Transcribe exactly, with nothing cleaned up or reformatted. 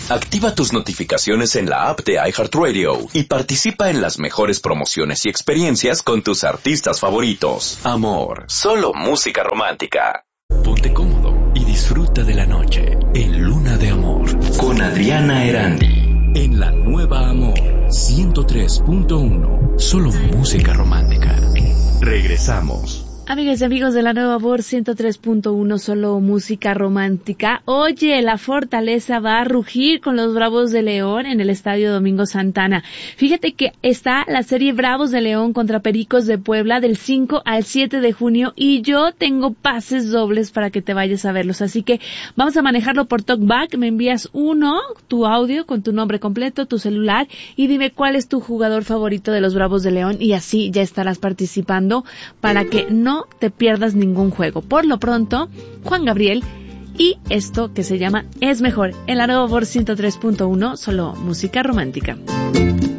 Activa tus notificaciones en la app de iHeartRadio y participa en las mejores promociones y experiencias con tus artistas favoritos. Amor, solo música romántica. Ponte cómodo y disfruta de la noche en Luna de Amor con Adriana Erandi. En la nueva Amor ciento tres punto uno, solo música romántica. Regresamos. Amigas y amigos de la Nueva Amor ciento tres punto uno, solo música romántica. Oye, la Fortaleza va a rugir con los Bravos de León en el Estadio Domingo Santana. Fíjate que está la serie Bravos de León contra Pericos de Puebla del cinco al siete de junio y yo tengo pases dobles para que te vayas a verlos. Así que vamos a manejarlo por TalkBack. Me envías uno, tu audio con tu nombre completo, tu celular y dime cuál es tu jugador favorito de los Bravos de León y así ya estarás participando para que no te pierdas ningún juego. Por lo pronto, Juan Gabriel y esto que se llama Es Mejor en la Nueva Amor ciento tres punto uno, solo música romántica.